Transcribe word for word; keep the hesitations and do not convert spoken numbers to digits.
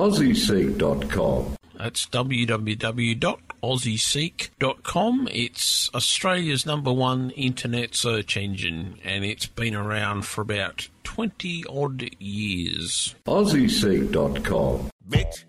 aussie seek dot com. That's w w w dot aussie seek dot com. It's Australia's number one internet search engine, and it's been around for about twenty odd years. aussie seek dot com. Bitch.